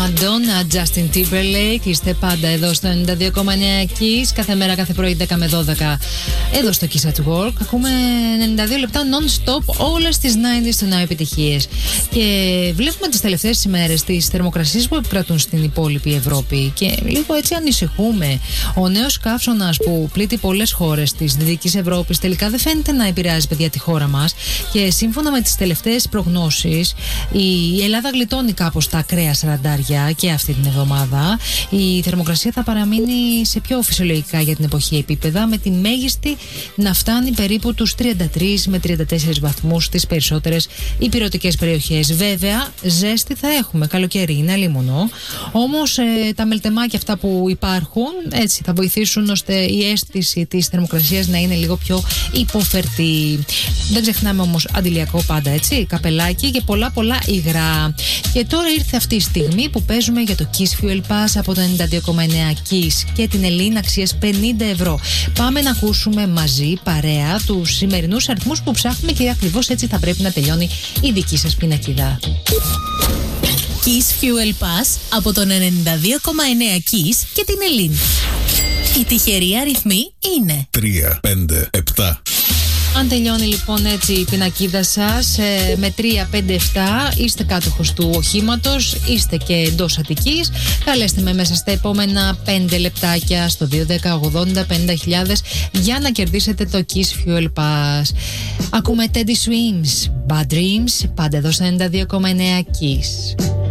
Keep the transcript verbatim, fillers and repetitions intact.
Madonna, Justin Timberlake. Είστε πάντα εδώ στο ενενήντα δύο κόμμα εννέα Kiss. Κάθε μέρα, κάθε πρωί δέκα με δώδεκα εδώ στο Kiss at Work. Ακούμε ενενήντα δύο λεπτά non-stop όλες τις ενενήντα των νέων επιτυχίες. Και βλέπουμε τις τελευταίες ημέρες τις θερμοκρασίες που επικρατούν στην υπόλοιπη Ευρώπη. Και λίγο έτσι ανησυχούμε. Ο νέος καύσωνας που πλήττει πολλές χώρες της Δυτικής Ευρώπης τελικά δεν φαίνεται να επηρεάζει, παιδιά, τη χώρα μας. Και σύμφωνα με τις τελευταίες προγνώσεις, η Ελλάδα γλιτώνει κάπως τα ακραία σαραντάρια και αυτή την εβδομάδα. Η θερμοκρασία θα παραμείνει σε πιο φυσιολογικά για την εποχή επίπεδα, με τη μέγιστη να φτάνει περίπου τους τριάντα τρεις με τριάντα τέσσερις βαθμούς στις περισσότερες ηπειρωτικές περιοχές. Βέβαια, ζέστη θα έχουμε, καλοκαίρι είναι, αλίμονο. Όμως ε, τα μελτεμάκια αυτά που υπάρχουν έτσι θα βοηθήσουν ώστε η αίσθηση της θερμοκρασίας να είναι λίγο πιο υποφερτή. Δεν ξεχνάμε όμως αντιλιακό πάντα, έτσι, καπελάκι και πολλά πολλά υγρά. Και τώρα ήρθε αυτή η στιγμή που παίζουμε για το Kiss Fuel Pass από το ενενήντα δύο κόμμα εννέα Kiss και την Ελλήνη αξίας πενήντα ευρώ. Πάμε να ακούσουμε μαζί, παρέα, τους σημερινούς αριθμούς που ψάχνουμε και ακριβώς έτσι θα πρέπει να τελειώνει η δική σας πινακίδα. Kiss Fuel Pass από τον ενενήντα δύο κόμμα εννέα Kiss και την Ελλήνη. Οι τυχεροί αριθμοί είναι τρία, πέντε, επτά. Αν τελειώνει λοιπόν έτσι η πινακίδα σας ε, με τρία, πέντε, επτά, είστε κάτοχος του οχήματος, είστε και εντός Αττικής. Καλέστε με μέσα στα επόμενα πέντε λεπτάκια στο δύο δέκα ογδόντα πενήντα χιλιάδες για να κερδίσετε το Kiss Fuel Pass. Ακούμε Teddy Swims, Bad Dreams, πάντα εδώ στο ενενήντα δύο κόμμα εννέα Kiss.